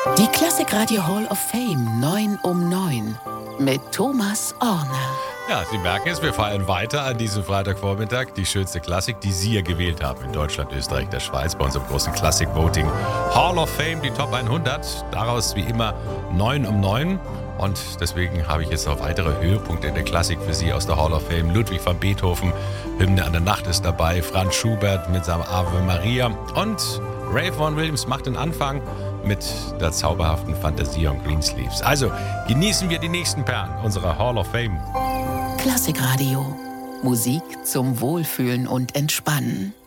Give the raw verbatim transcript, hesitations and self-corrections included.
Die Klassikradio Hall of Fame neun um neun mit Thomas Orner. Ja, Sie merken es, wir feiern weiter an diesem Freitagvormittag die schönste Klassik, die Sie ja gewählt haben in Deutschland, Österreich, der Schweiz, bei unserem großen Klassik-Voting Hall of Fame, die Top hundert. Daraus wie immer neun um neun. Und deswegen habe ich jetzt noch weitere Höhepunkte in der Klassik für Sie aus der Hall of Fame. Ludwig van Beethoven, Hymne an der Nacht ist dabei, Franz Schubert mit seinem Ave Maria und Ralph Vaughan Williams macht den Anfang mit der zauberhaften Fantasie und Greensleeves. Also genießen wir die nächsten Perlen unserer Hall of Fame. Klassikradio. Musik zum Wohlfühlen und Entspannen.